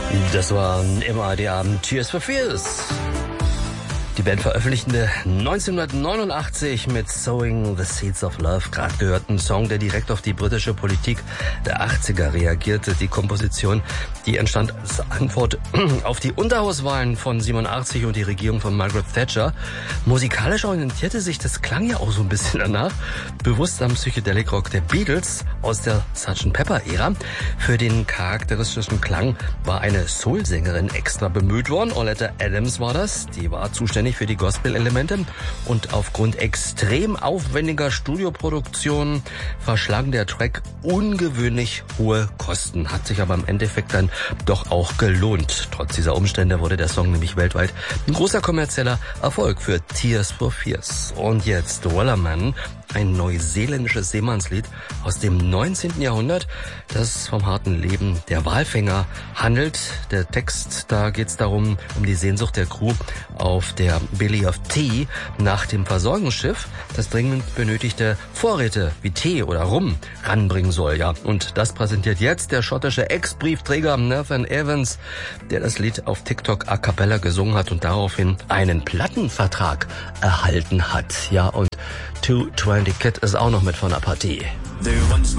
Das war im ARD-Abend Tears for Fears. Die Band veröffentlichte 1989 mit Sowing the Seeds of Love, gerade gehörten Song, der direkt auf die britische Politik der 80er reagierte. Die Komposition, die entstand als Antwort auf die Unterhauswahlen von 87 und die Regierung von Margaret Thatcher. Musikalisch orientierte sich das Klang ja auch so ein bisschen danach, bewusst am Psychedelic Rock der Beatles aus der Sgt. Pepper-Ära. Für den charakteristischen Klang war eine Soul-Sängerin extra bemüht worden. Oleta Adams war das, die war zuständig für die Gospel-Elemente und aufgrund extrem aufwendiger Studioproduktionen verschlang der Track ungewöhnlich hohe Kosten, hat sich aber im Endeffekt dann doch auch gelohnt. Trotz dieser Umstände wurde der Song nämlich weltweit ein großer kommerzieller Erfolg für Tears for Fears. Und jetzt Wellerman, ein neuseeländisches Seemannslied aus dem 19. Jahrhundert, das vom harten Leben der Walfänger handelt. Der Text, da geht's darum, um die Sehnsucht der Crew auf der Belly of Tea nach dem Versorgungsschiff, das dringend benötigte Vorräte wie Tee oder Rum ranbringen soll. Ja, und das präsentiert jetzt der schottische Ex-Briefträger Nathan Evans, der das Lied auf TikTok a cappella gesungen hat und daraufhin einen Plattenvertrag erhalten hat. Ja, und 220 Kid ist auch noch mit von der Partie.